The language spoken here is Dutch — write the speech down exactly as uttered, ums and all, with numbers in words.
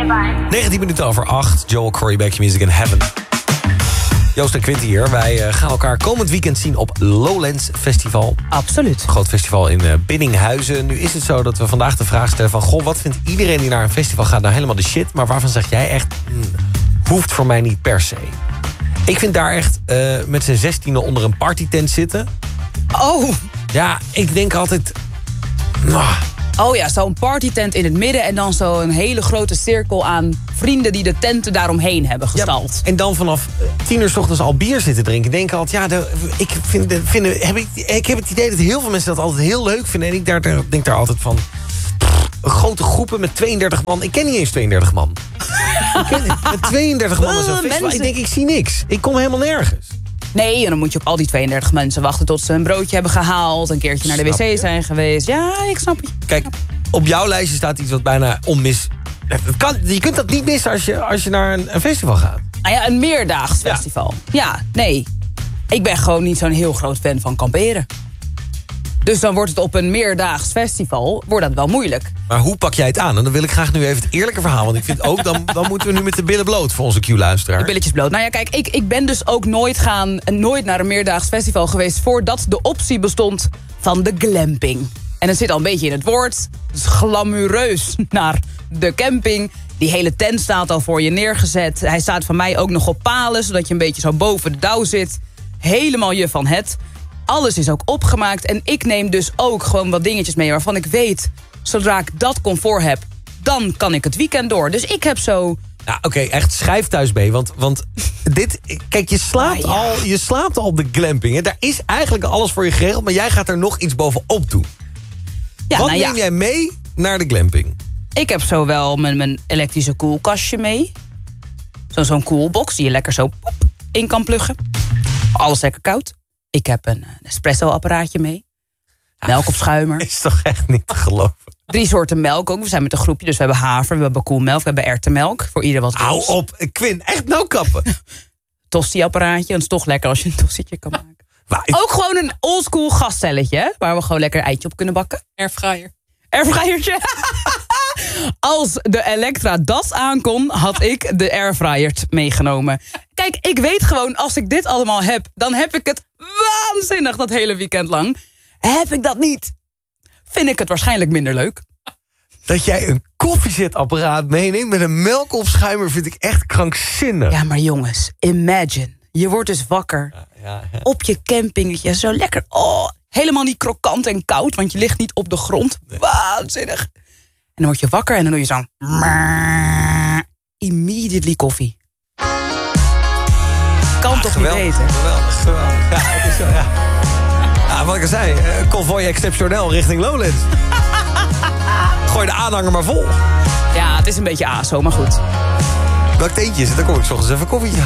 Okay, bye. negentien minuten over acht. Joel Corey, Back Your Music in Heaven. Joost en Quinty hier. Wij uh, gaan elkaar komend weekend zien op Lowlands Festival. Absoluut. Een groot festival in uh, Biddinghuizen. Nu is het zo dat we vandaag de vraag stellen van... goh, wat vindt iedereen die naar een festival gaat nou helemaal de shit... maar waarvan zeg jij echt... Mm, hoeft voor mij niet per se. Ik vind daar echt uh, met z'n zestiende onder een partytent zitten. Oh. Ja, ik denk altijd... Nou, Oh ja, zo'n partytent in het midden... en dan zo'n hele grote cirkel aan vrienden... die de tenten daaromheen hebben gestald. ja, en dan vanaf tien uur 's ochtends al bier zitten drinken. Denken altijd, ja, de, ik, vind, de, vind, heb ik, ik heb het idee dat heel veel mensen dat altijd heel leuk vinden. En ik daar, denk daar altijd van... Pff, grote groepen met tweeëndertig man. Ik ken niet eens tweeëndertig man. ik ken, met tweeëndertig man en zo'n festival. Ik denk, ik zie niks. Ik kom helemaal nergens. Nee, en dan moet je op al die tweeëndertig mensen wachten... tot ze een broodje hebben gehaald, een keertje naar de Snap je? wc zijn geweest. Ja, ik snap je. Kijk, op jouw lijstje staat iets wat bijna onmis... Het kan, je kunt dat niet missen als je, als je naar een, een festival gaat. Nou ja, een meerdaags Ja. festival. Ja, nee. Ik ben gewoon niet zo'n heel groot fan van kamperen. Dus dan wordt het op een meerdaags festival... wordt dat wel moeilijk. Maar hoe pak jij het aan? En dan wil ik graag nu even het eerlijke verhaal. Want ik vind ook, dan, dan moeten we nu met de billen bloot voor onze Q-luisteraar. De billetjes bloot. Nou ja, kijk, ik, ik ben dus ook nooit, gaan, nooit naar een meerdaags festival geweest... voordat de optie bestond van de glamping. En het zit al een beetje in het woord. Het is glamoureus naar de camping. Die hele tent staat al voor je neergezet. Hij staat van mij ook nog op palen... zodat je een beetje zo boven de douw zit. Helemaal je van het. Alles is ook opgemaakt. En ik neem dus ook gewoon wat dingetjes mee... waarvan ik weet, zodra ik dat comfort heb... dan kan ik het weekend door. Dus ik heb zo... Nou, oké, okay, echt schrijf thuis mee. Want, want dit, kijk, je slaapt, Ah, ja. al, je slaapt al op de glamping. Hè? Daar is eigenlijk alles voor je geregeld, maar jij gaat er nog iets bovenop doen. Ja, Wat nou ja. neem jij mee naar de glamping? Ik heb zowel mijn, mijn elektrische koelkastje mee. Zo, zo'n koelbox die je lekker zo poep, in kan pluggen. Alles lekker koud. Ik heb een espresso-apparaatje mee. Melk op schuimer. Is toch echt niet te geloven? Drie soorten melk ook. We zijn met een groepje, dus we hebben haver, we hebben koelmelk, we hebben erwtenmelk. Voor ieder wat Hou wils. op, Quinn, echt nou kappen. Tosti-apparaatje, en het is toch lekker als je een tostietje kan maken. Maar ik- Ook gewoon een oldschool gascelletje, hè, waar we gewoon lekker een eitje op kunnen bakken. Airfryer. Airfryertje. Als de Electra das aankon, had ik de airfryer meegenomen. Kijk, ik weet gewoon, als ik dit allemaal heb... dan heb ik het waanzinnig dat hele weekend lang. Heb ik dat niet, vind ik het waarschijnlijk minder leuk. dat jij een koffiezetapparaat meeneemt met een melkopschuimer vind ik echt krankzinnig. Ja, maar jongens, imagine. Je wordt dus wakker Ja, ja, ja. op je campingetje. Zo lekker, oh, helemaal niet krokant en koud... want je ligt niet op de grond. Waanzinnig. En dan word je wakker en dan doe je zo'n... immediately koffie. Kan toch niet Geweldig, weten? geweldig, geweldig. Ja, het is zo, ja. Ja, wat ik al zei, uh, convoy exceptioneel richting Lowlands. Gooi de aanhanger maar vol. Ja, het is een beetje aso, maar goed. Welk teentje is het? Dan kom ik 's ochtends even koffietje